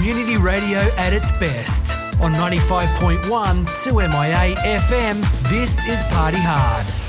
community radio at its best. On 95.1 2MIA FM, this is Party Hard.